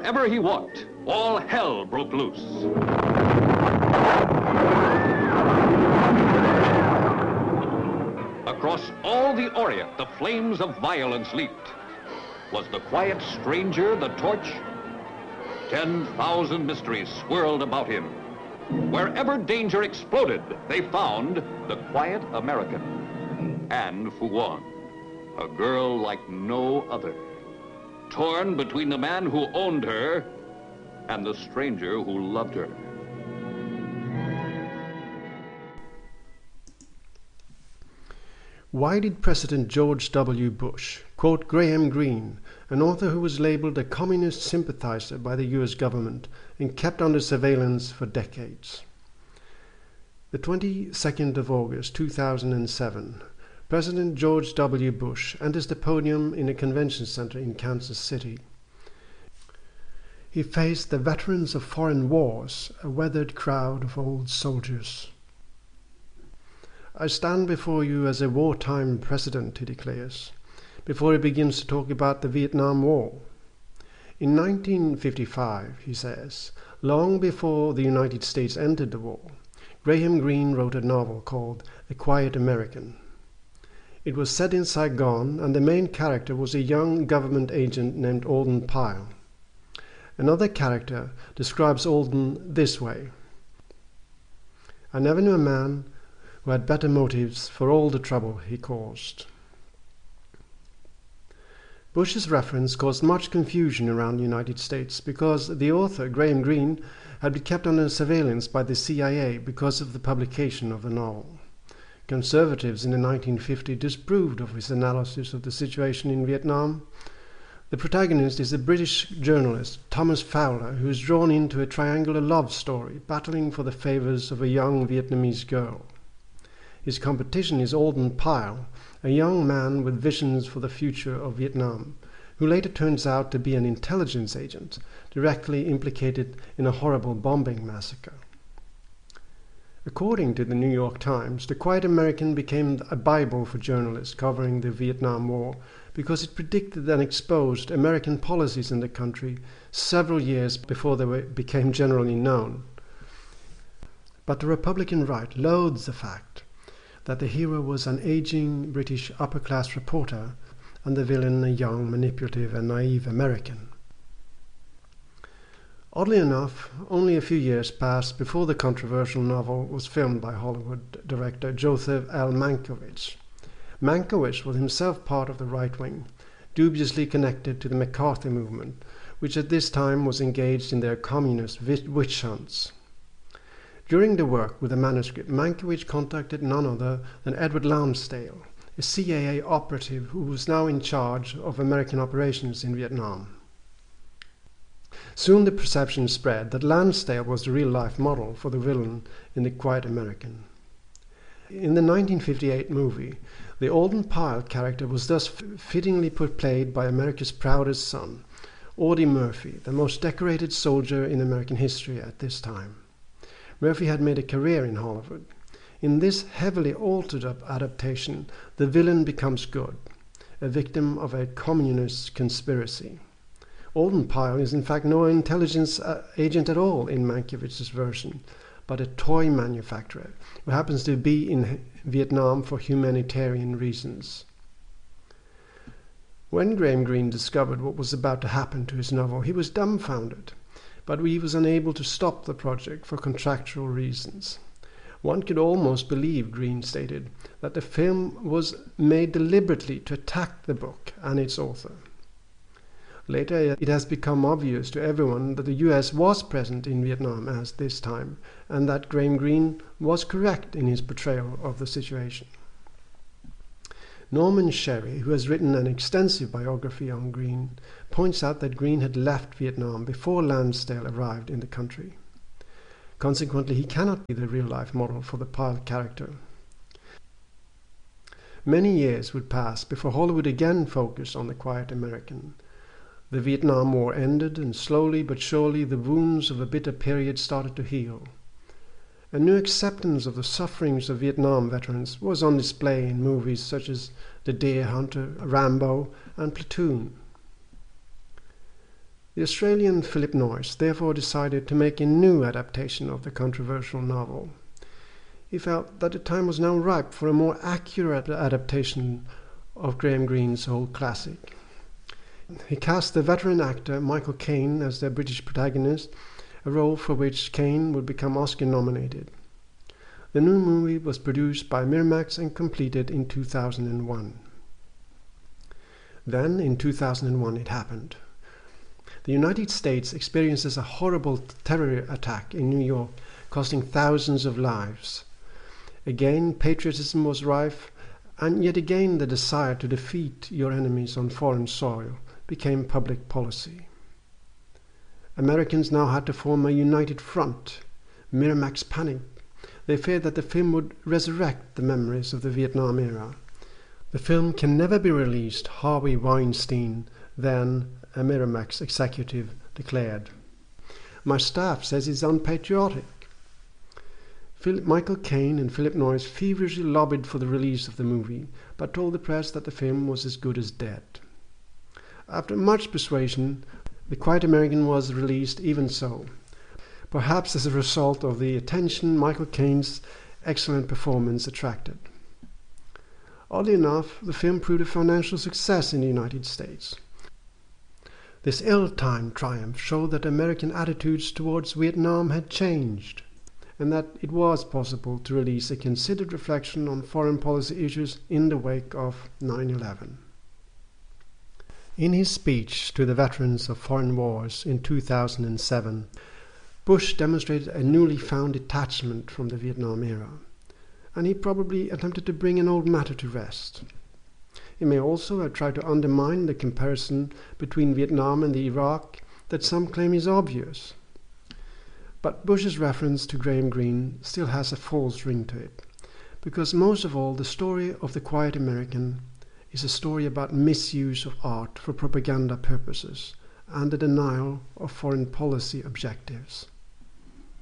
wherever he walked, all hell broke loose. Across all the Orient, the flames of violence leaped. Was the quiet stranger the torch? 10,000 mysteries swirled about him. Wherever danger exploded, they found the quiet American, Anne Fouan, a girl like no other, torn between the man who owned her and the stranger who loved her. Why did President George W. Bush quote Graham Greene, an author who was labeled a communist sympathizer by the US government and kept under surveillance for decades? The 22nd of August 2007, President George W. Bush enters the podium in a convention center in Kansas City. He faced the veterans of foreign wars, a weathered crowd of old soldiers. "I stand before you as a wartime president," he declares, before he begins to talk about the Vietnam War. In 1955, he says, long before the United States entered the war, Graham Greene wrote a novel called A Quiet American. It was set in Saigon, and the main character was a young government agent named Alden Pyle. Another character describes Alden this way: "I never knew a man who had better motives for all the trouble he caused." Bush's reference caused much confusion around the United States because the author, Graham Greene, had been kept under surveillance by the CIA because of the publication of the novel. Conservatives in the 1950s disapproved of his analysis of the situation in Vietnam. The protagonist is a British journalist, Thomas Fowler, who is drawn into a triangular love story, battling for the favors of a young Vietnamese girl. His competition is Alden Pyle, a young man with visions for the future of Vietnam, who later turns out to be an intelligence agent, directly implicated in a horrible bombing massacre. According to the New York Times, The Quiet American became a Bible for journalists covering the Vietnam War because it predicted and exposed American policies in the country several years before they became generally known. But the Republican right loathes the fact that the hero was an aging British upper-class reporter and the villain a young, manipulative and naive American. Oddly enough, only a few years passed before the controversial novel was filmed by Hollywood director Joseph L. Mankiewicz. Mankiewicz was himself part of the right wing, dubiously connected to the McCarthy movement, which at this time was engaged in their communist witch hunts. During the work with the manuscript, Mankiewicz contacted none other than Edward Lansdale, a CIA operative who was now in charge of American operations in Vietnam. Soon the perception spread that Lansdale was the real-life model for the villain in The Quiet American. In the 1958 movie, the Alden Pyle character was thus fittingly portrayed by America's proudest son, Audie Murphy, the most decorated soldier in American history at this time. Murphy had made a career in Hollywood. In this heavily altered-up adaptation, the villain becomes good, a victim of a communist conspiracy. Alden Pyle is in fact no intelligence agent at all in Mankiewicz's version, but a toy manufacturer who happens to be in Vietnam for humanitarian reasons. When Graham Greene discovered what was about to happen to his novel, he was dumbfounded, but he was unable to stop the project for contractual reasons. One could almost believe, Greene stated, that the film was made deliberately to attack the book and its author. Later, it has become obvious to everyone that the US was present in Vietnam at this time, and that Graham Greene was correct in his portrayal of the situation. Norman Sherry, who has written an extensive biography on Greene, points out that Greene had left Vietnam before Lansdale arrived in the country. Consequently, he cannot be the real-life model for the Pyle character. Many years would pass before Hollywood again focused on The Quiet American. The Vietnam War ended, and slowly but surely the wounds of a bitter period started to heal. A new acceptance of the sufferings of Vietnam veterans was on display in movies such as The Deer Hunter, Rambo, and Platoon. The Australian Philip Noyce therefore decided to make a new adaptation of the controversial novel. He felt that the time was now ripe for a more accurate adaptation of Graham Greene's old classic. He cast the veteran actor Michael Caine as the British protagonist, a role for which Caine would become Oscar nominated. The new movie was produced by Miramax and completed in 2001. Then, in 2001, it happened. The United States experiences a horrible terror attack in New York, costing thousands of lives. Again, patriotism was rife, and yet again the desire to defeat your enemies on foreign soil became public policy. Americans now had to form a united front. Miramax panicked. They feared that the film would resurrect the memories of the Vietnam era. The film can never be released, Harvey Weinstein, then a Miramax executive, declared. My staff says it's unpatriotic. Michael Caine and Philip Noyce feverishly lobbied for the release of the movie, but told the press that the film was as good as dead. After much persuasion, The Quiet American was released even so, perhaps as a result of the attention Michael Caine's excellent performance attracted. Oddly enough, the film proved a financial success in the United States. This ill-timed triumph showed that American attitudes towards Vietnam had changed, and that it was possible to release a considered reflection on foreign policy issues in the wake of 9/11. In his speech to the veterans of foreign wars in 2007, Bush demonstrated a newly found detachment from the Vietnam era, and he probably attempted to bring an old matter to rest. He may also have tried to undermine the comparison between Vietnam and the Iraq that some claim is obvious. But Bush's reference to Graham Greene still has a false ring to it, because most of all the story of The Quiet American is a story about misuse of art for propaganda purposes and the denial of foreign policy objectives.